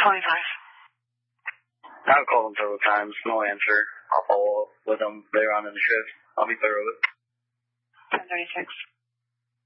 I've called him several times, no answer. I'll follow up with him later on in the shift. I'll be thorough with it. 10:36.